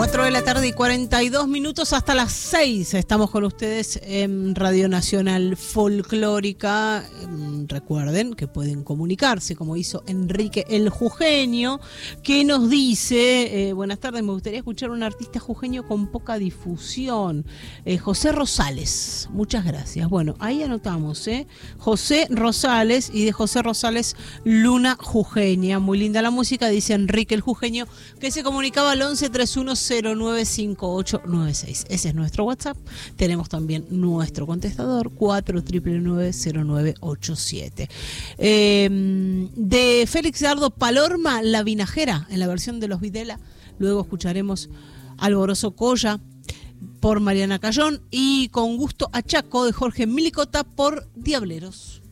4:42 hasta las 6. Estamos con ustedes en Radio Nacional Folclórica. Recuerden que pueden comunicarse, como hizo Enrique el Jujeño, que nos dice: buenas tardes, me gustaría escuchar a un artista jujeño con poca difusión. José Rosales, muchas gracias. Bueno, ahí anotamos, José Rosales, y de José Rosales, Luna Jujeña. Muy linda la música, dice Enrique el Jujeño, que se comunicaba al 1131095896. Ese es nuestro WhatsApp. Tenemos también nuestro contestador 49990987. De Félix Dardo Palorma, La Vinajera, en la versión de Los Videla. Luego escucharemos Alborozo Colla por Mariana Cayón y Con Gusto a Chaco de Jorge Milicota por Diableros.